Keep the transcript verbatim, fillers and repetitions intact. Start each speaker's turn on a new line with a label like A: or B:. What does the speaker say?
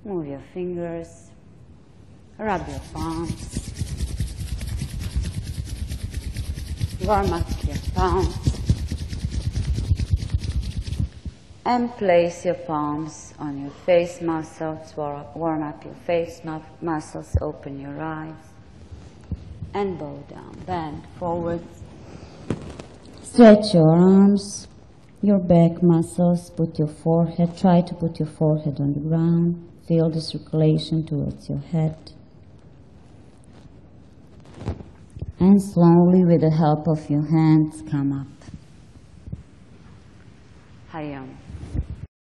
A: Move your fingers, rub your palms, warm up your palms, and place your palms on your face muscles, warm up your face muscles, open your eyes, and bow down, bend forward. Stretch your arms, your back muscles, put your forehead, try to put your forehead on the ground. Feel the circulation towards your head. And slowly, with the help of your hands, come up. Hayam.